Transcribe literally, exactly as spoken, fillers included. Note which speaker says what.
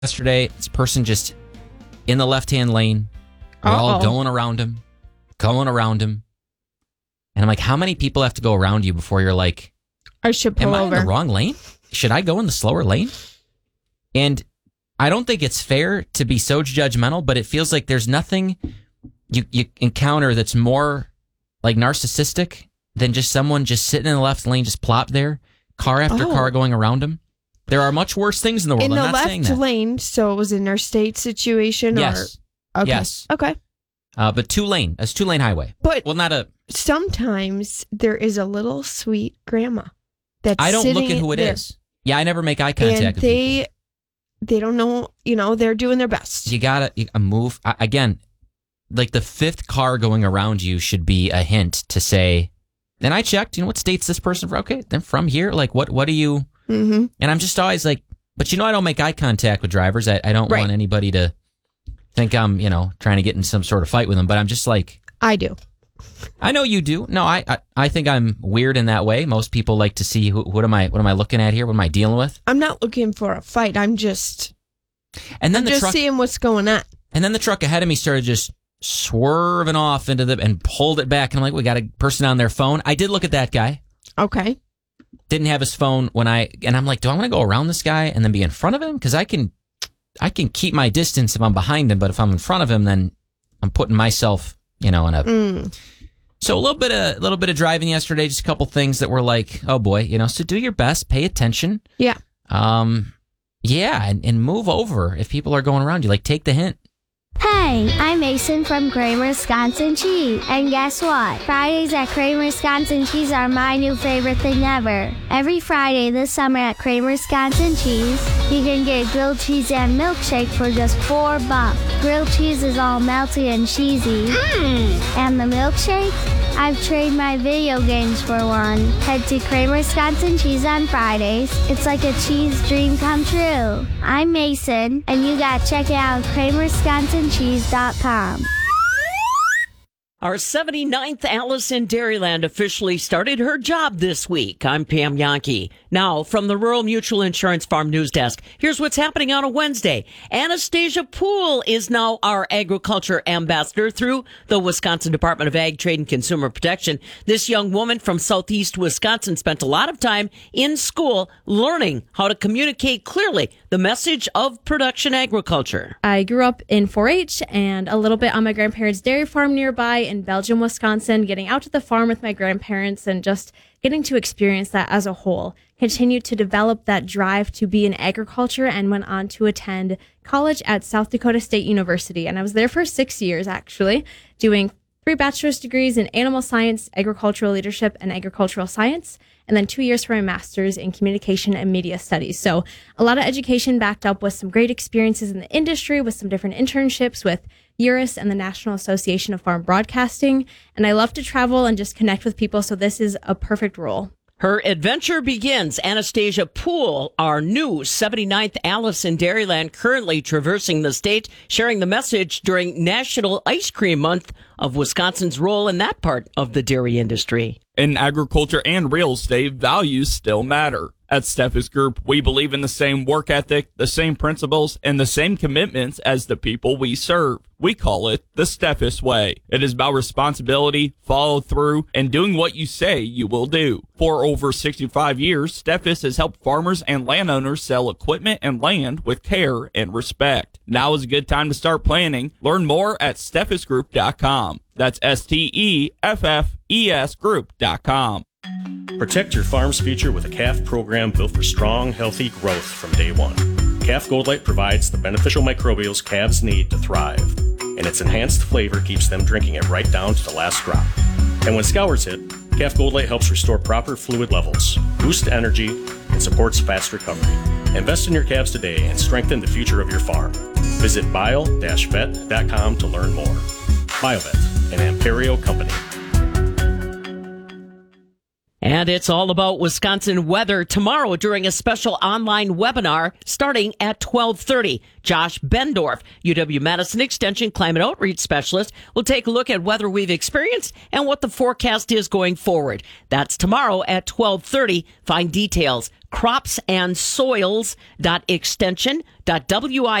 Speaker 1: yesterday, this person just in the left-hand lane. We're
Speaker 2: Uh-oh.
Speaker 1: all going around him, going around him. And I'm like, how many people have to go around you before you're like,
Speaker 2: I should pull
Speaker 1: am I
Speaker 2: over.
Speaker 1: in the wrong lane? Should I go in the slower lane? And I don't think it's fair to be so judgmental, but it feels like there's nothing you, you encounter that's more like narcissistic than just someone just sitting in the left lane, just plopped there, car after
Speaker 2: Oh.
Speaker 1: car going around him. There are much worse things in the world.
Speaker 2: In
Speaker 1: I'm
Speaker 2: the
Speaker 1: not saying
Speaker 2: left
Speaker 1: that.
Speaker 2: lane, so it was an interstate situation?
Speaker 1: Yes.
Speaker 2: Or, okay.
Speaker 1: Yes.
Speaker 2: Okay.
Speaker 1: Uh, but two lane, it's two lane highway.
Speaker 2: But
Speaker 1: Well, not a.
Speaker 2: sometimes there is a little sweet grandma that's
Speaker 1: I don't look
Speaker 2: sitting
Speaker 1: at who it
Speaker 2: there,
Speaker 1: is. Yeah, I never make eye contact
Speaker 2: and
Speaker 1: with
Speaker 2: they
Speaker 1: people.
Speaker 2: they don't know, you know, they're doing their best.
Speaker 1: You gotta you, a move I, again. Like the fifth car going around you should be a hint to say. And I checked. You know what state's this person from? Okay, they're from here. Like what? What do you?
Speaker 2: Mm-hmm.
Speaker 1: And I'm just always like, but you know, I don't make eye contact with drivers. I, I don't
Speaker 2: Right.
Speaker 1: want anybody to think I'm, you know, trying to get in some sort of fight with them. But I'm just like,
Speaker 2: I do.
Speaker 1: I know you do. No, I, I, I think I'm weird in that way. Most people like to see who, what am I, what am I looking at here? What am I dealing with?
Speaker 2: I'm not looking for a fight. I'm just,
Speaker 1: And then
Speaker 2: I'm
Speaker 1: the
Speaker 2: just
Speaker 1: truck,
Speaker 2: seeing what's going on.
Speaker 1: and then the truck ahead of me started just swerving off into the and pulled it back. And I'm like, we got a person on their phone. I did look at that guy.
Speaker 2: Okay.
Speaker 1: Didn't have his phone when I, and I'm like, do I want to go around this guy and then be in front of him? Because I can, I can keep my distance if I'm behind him, but if I'm in front of him, then I'm putting myself, you know, in a.
Speaker 2: Mm.
Speaker 1: So a little bit of, a little bit of driving yesterday. Just a couple things that were like, oh boy, you know. So do your best, pay attention.
Speaker 2: Yeah.
Speaker 1: Um, yeah, and, and move over if people are going around you. Like, take the hint.
Speaker 3: Hey, I'm Mason from Kramer Wisconsin Cheese. And guess what? Fridays at Kramer Wisconsin Cheese are my new favorite thing ever. Every Friday this summer at Kramer Wisconsin Cheese, you can get grilled cheese and milkshake for just four bucks. Grilled cheese is all melty and cheesy. Mm. And the milkshake? I've traded my video games for one. Head to Kramer Wisconsin Cheese on Fridays. It's like a cheese dream come true. I'm Mason, and you gotta check it out at kramer wisconsin cheese dot com.
Speaker 4: Our seventy-ninth Alice in Dairyland officially started her job this week. I'm Pam Yankee. Now, from the Rural Mutual Insurance Farm News Desk, here's what's happening on a Wednesday. Anastasia Poole is now our agriculture ambassador through the Wisconsin Department of Ag, Trade, and Consumer Protection. This young woman from southeast Wisconsin spent a lot of time in school learning how to communicate clearly the message of production agriculture.
Speaker 5: I grew up in four H and a little bit on my grandparents' dairy farm nearby in Belgium, Wisconsin, getting out to the farm with my grandparents and just getting to experience that as a whole. Continued to develop that drive to be in agriculture and went on to attend college at South Dakota State University. And I was there for six years, actually, doing three bachelor's degrees in animal science, agricultural leadership, and agricultural science, and then two years for my master's in communication and media studies. So a lot of education backed up with some great experiences in the industry, with some different internships with U R I S and the National Association of Farm Broadcasting. And I love to travel and just connect with people, so this is a perfect role.
Speaker 4: Her adventure begins. Anastasia Poole, our new seventy-ninth Alice in Dairyland, currently traversing the state, sharing the message during National Ice Cream Month of Wisconsin's role in that part of the dairy industry.
Speaker 6: In agriculture and real estate, values still matter. At Steffes Group, we believe in the same work ethic, the same principles, and the same commitments as the people we serve. We call it the Steffes Way. It is about responsibility, follow through, and doing what you say you will do. For over sixty-five years, Steffes has helped farmers and landowners sell equipment and land with care and respect. Now is a good time to start planning. Learn more at steffes group dot com. That's S T E F F E S group dot com.
Speaker 7: Protect your farm's future with a calf program built for strong, healthy growth from day one. Calf Gold Light provides the beneficial microbials calves need to thrive, and its enhanced flavor keeps them drinking it right down to the last drop. And when scours hit, Calf Gold Light helps restore proper fluid levels, boosts energy, and supports fast recovery. Invest in your calves today and strengthen the future of your farm. Visit bio dash vet dot com to learn more. BioVet, an Amperio company.
Speaker 4: And it's all about Wisconsin weather tomorrow during a special online webinar starting at twelve thirty. Josh Bendorf, U W-Madison Extension Climate Outreach Specialist, will take a look at weather we've experienced and what the forecast is going forward. That's tomorrow at twelve thirty. Find details, crops and soils dot extension dot w i